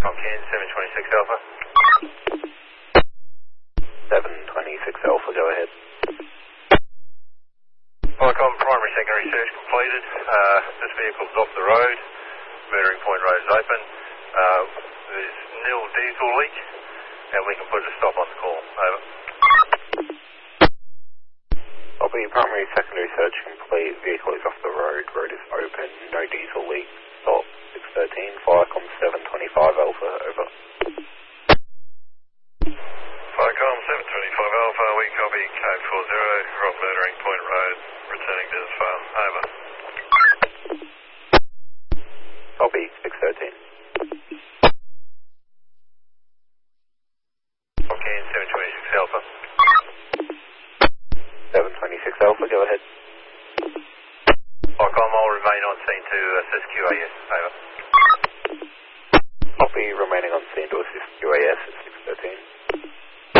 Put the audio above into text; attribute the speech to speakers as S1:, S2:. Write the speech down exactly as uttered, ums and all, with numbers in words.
S1: Okay, seven twenty-six Alpha.
S2: seven twenty-six Alpha, go ahead.
S1: Welcome, primary secondary search completed. Uh, this vehicle's off the road. Murdering Point Road is open. Uh, there's nil diesel leak, and we can put a stop on the call. Over.
S2: Copy, primary secondary search complete. Vehicle is off the road. Road is open. No diesel leak. Stop. six thirteen. Firecom seven twenty-five Alpha. Over.
S1: Firecom seven twenty-five Alpha. We copy code four zero. Rob Murdering Point Road. Returning to this farm. Over.
S2: Copy, six thirteen.
S1: Okay, seven twenty-six Alpha.
S2: seven twenty-six Alpha, go ahead.
S1: Firecom, I'll remain on scene to assist Q A S.